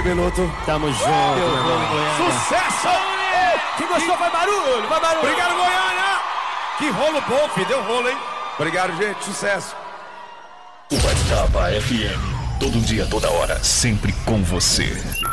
cabeloto. Tamo junto, meu irmão. Sucesso! Quem gostou, vai barulho, vai barulho. Obrigado, Goiânia! Que rolo bom, filho. Deu rolo, hein? Obrigado, gente. Sucesso. Uberaba FM. Todo dia, toda hora. Sempre com você.